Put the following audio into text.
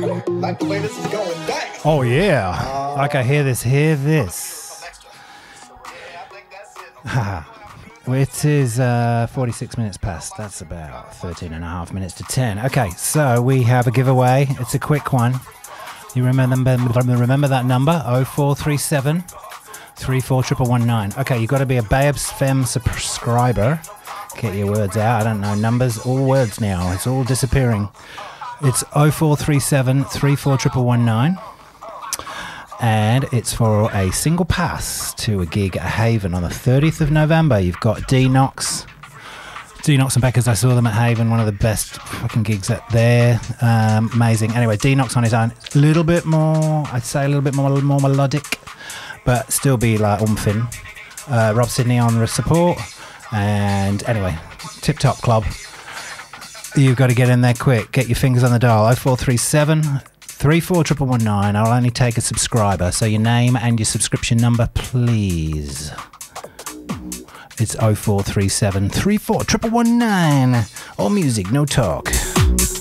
Like the way this is going down. Oh yeah. Like I hear this. It is 46 minutes past. That's about 13 and a half minutes to 10. Okay, so we have a giveaway. It's a quick one. You remember that number? 0437 341119. Okay, you've got to be a Babes Femme subscriber. Get your words out. I don't know numbers, all words now. It's all disappearing. It's 0437 341119. And it's for a single pass to a gig at Haven on the 30th of November. You've got Dnox and Beckers. I saw them at Haven, one of the best fucking gigs out there. Amazing. Anyway, Dnox on his own. A little bit more, I'd say a little bit more melodic, but still be like umphing. Rob Sydney on the support. And anyway, Tip Top Club. You've got to get in there quick. Get your fingers on the dial. 0437 341119. I'll only take a subscriber, so your name and your subscription number, please. It's 0437 341119. All music, no talk.